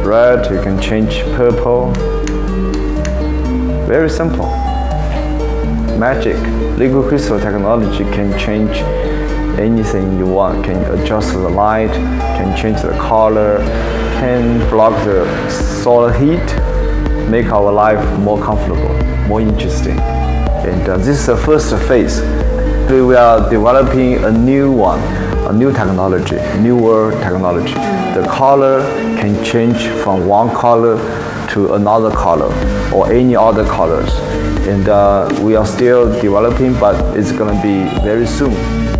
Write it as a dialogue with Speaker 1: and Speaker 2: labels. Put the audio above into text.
Speaker 1: red, you can change purple. Very simple. Magic. Liquid crystal technology can change anything you want. Can adjust the light, can change the color, can block the solar heat, make our life more comfortable, more interesting. And this is the first phase. We are developing a new one, a new technology, newer technology. The color can change from one color to another color or any other colors. And we are still developing, but it's going to be very soon.